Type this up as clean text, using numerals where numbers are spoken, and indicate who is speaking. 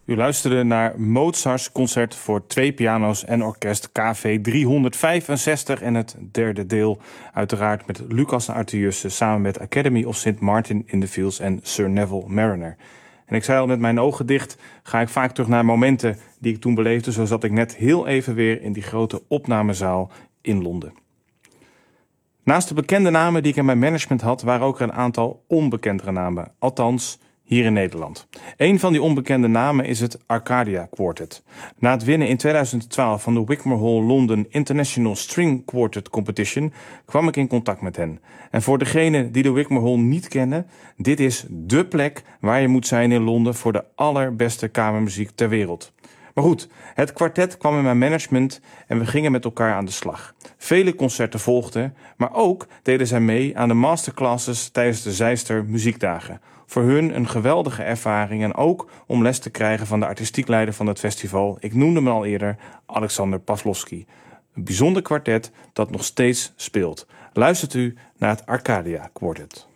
Speaker 1: U luisterde naar Mozarts concert voor 2 piano's en orkest KV 365 en het derde deel uiteraard met Lucas Artiusse samen met Academy of St. Martin in the Fields en Sir Neville Mariner. En ik zei al, met mijn ogen dicht ga ik vaak terug naar momenten die ik toen beleefde. Zo zat ik net heel even weer in die grote opnamezaal in Londen. Naast de bekende namen die ik in mijn management had, waren ook er een aantal onbekendere namen. Althans, hier in Nederland. Een van die onbekende namen is het Arcadia Quartet. Na het winnen in 2012 van de Wigmore Hall London International String Quartet Competition kwam ik in contact met hen. En voor degenen die de Wigmore Hall niet kennen, dit is dé plek waar je moet zijn in Londen voor de allerbeste kamermuziek ter wereld. Maar goed, het kwartet kwam in mijn management en we gingen met elkaar aan de slag. Vele concerten volgden, maar ook deden zij mee aan de masterclasses tijdens de Zeister Muziekdagen. Voor hun een geweldige ervaring en ook om les te krijgen van de artistiek leider van het festival. Ik noemde hem al eerder, Alexander Pawlowski. Een bijzonder kwartet dat nog steeds speelt. Luistert u naar het Arcadia Quartet.